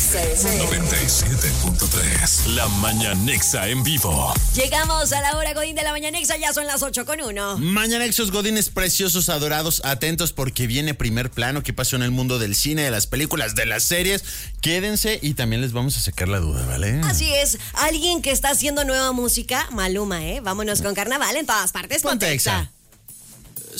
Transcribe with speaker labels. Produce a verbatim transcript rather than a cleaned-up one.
Speaker 1: noventa y siete punto tres. La Mañanexa en vivo.
Speaker 2: Llegamos a la hora Godín de la Mañanexa, ya son las ocho con uno.
Speaker 3: Mañanexos, Godines preciosos, adorados, atentos porque viene Primer Plano. ¿Qué pasó en el mundo del cine, de las películas, de las series? Quédense y también les vamos a sacar la duda, ¿vale?
Speaker 2: Así es, alguien que está haciendo nueva música, Maluma, ¿eh? Vámonos con Carnaval en todas partes.
Speaker 3: Ponte Exa.